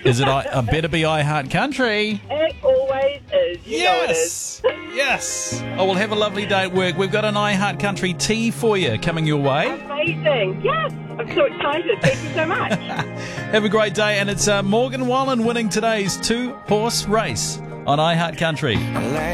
Is it? Better be I Heart Country. It always is. You know it is. Yes. Oh, well, have a lovely day at work. We've got an I Heart Country tea for you coming your way. Amazing. Yes. I'm so excited. Thank you so much. Have a great day. And it's Morgan Wallen winning today's 2-horse race on I Heart Country.